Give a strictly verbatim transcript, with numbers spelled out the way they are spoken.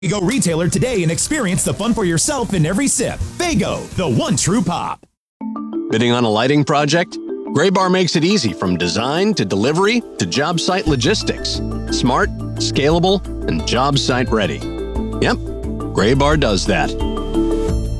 Go retailer today and experience the fun for yourself in every sip. Faygo, the one true pop. Bidding on a lighting project? Graybar makes it easy from design to delivery to job site logistics. Smart, scalable, and job site ready. Yep, Graybar does that.